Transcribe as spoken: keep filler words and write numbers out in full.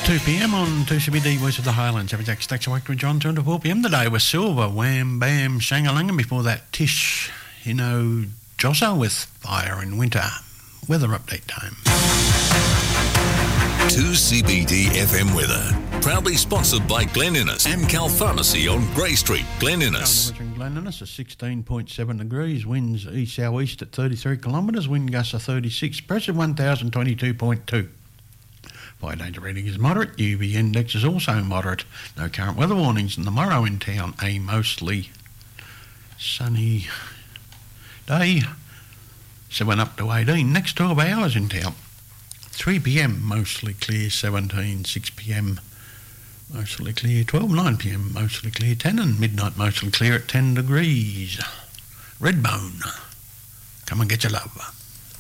two p.m. on two C B D Voice of the Highlands. Have a Jack Stacks awake with John two to four p.m. today with Silver, Wham Bam Shangalang, and before that Tish, you know, Jossa with Fire in Winter. Weather update time. two C B D F M weather. Proudly sponsored by Glen Innes, Amcal Pharmacy on Grey Street, Glen Innes. Glen Innes is sixteen point seven degrees, winds east-south-east at thirty-three kilometres, wind gusts are thirty-six, pressure one thousand twenty-two point two. Fire danger reading is moderate, U V index is also moderate. No current weather warnings, and tomorrow in town a mostly sunny day, seven up to eighteen. Next twelve hours in town, three p.m. mostly clear, seventeen, six p.m. mostly clear, twelve, nine p.m. mostly clear, ten, and midnight mostly clear at ten degrees. Redbone, come and get your love.